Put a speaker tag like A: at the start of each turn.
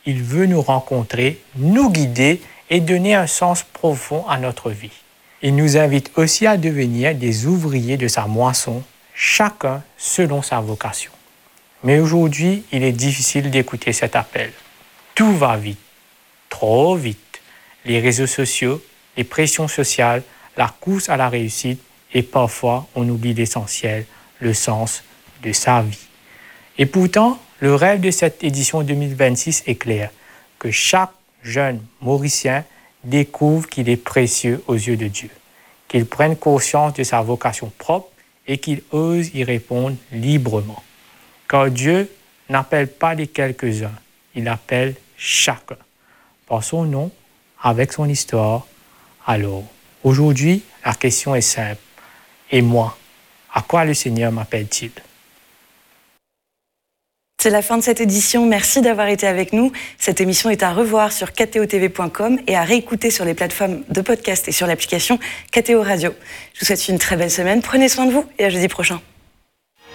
A: Il veut nous rencontrer, nous guider et donner un sens profond à notre vie. Il nous invite aussi à devenir des ouvriers de sa moisson, chacun selon sa vocation. Mais aujourd'hui, il est difficile d'écouter cet appel. Tout va vite, trop vite. Les réseaux sociaux, les pressions sociales, la course à la réussite et parfois on oublie l'essentiel, le sens de sa vie. Et pourtant, le rêve de cette édition 2026 est clair, que chaque jeune Mauricien découvre qu'il est précieux aux yeux de Dieu, qu'il prenne conscience de sa vocation propre et qu'il ose y répondre librement. Car Dieu n'appelle pas les quelques-uns, il appelle chacun, par son nom, avec son histoire. Alors, aujourd'hui, la question est simple. Et moi, à quoi le Seigneur m'appelle-t-il?
B: C'est la fin de cette édition. Merci d'avoir été avec nous. Cette émission est à revoir sur ktotv.com et à réécouter sur les plateformes de podcast et sur l'application KTO Radio. Je vous souhaite une très belle semaine. Prenez soin de vous et à jeudi prochain.